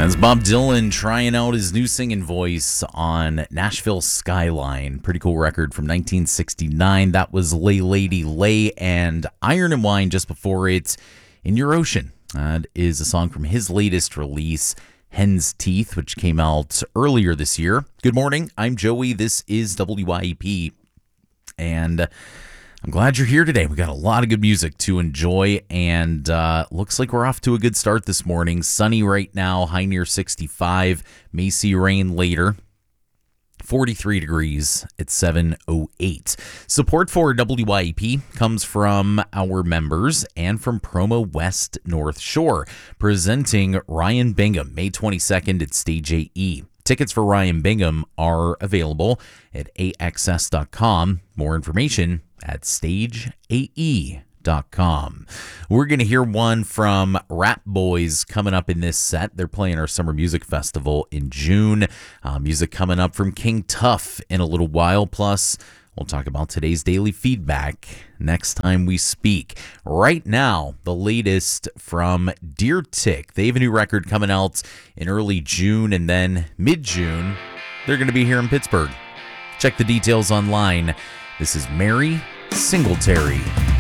That's Bob Dylan trying out his new singing voice on Nashville Skyline. Pretty cool record from 1969. That was Lay Lady Lay, and Iron and Wine just before it, In Your Ocean. That is a song from his latest release, Hen's Teeth, which came out earlier this year. Good morning. I'm Joey. This is WYEP, and I'm glad you're here today. We got a lot of good music to enjoy, and looks like we're off to a good start this morning. Sunny right now, high near 65. May see rain later. 43 degrees at 7:08. Support for WYEP comes from our members and from Promo West North Shore, presenting Ryan Bingham May 22nd at Stage AE. Tickets for Ryan Bingham are available at AXS.com. More information at StageAE.com. We're going to hear one from Rat Boys coming up in this set. They're playing our Summer Music Festival in June. Music coming up from King Tuff in a little while. Plus, we'll talk about today's daily feedback next time we speak. Right now, the latest from Deer Tick. They have a new record coming out in early June, and then mid-June, they're going to be here in Pittsburgh. Check the details online. This is Mary Singletary.